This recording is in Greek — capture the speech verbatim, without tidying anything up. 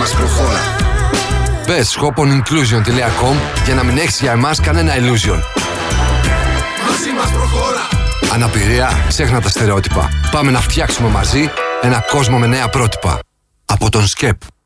μας προχώρα. Μπες shop on inclusion τελεία com για να μην έχεις για εμάς κανένα illusion. Μαζί μας προχώρα. Αναπηρία, ξέχνα τα στερεότυπα. Πάμε να φτιάξουμε μαζί ένα κόσμο με νέα πρότυπα. Από τον σκεπ.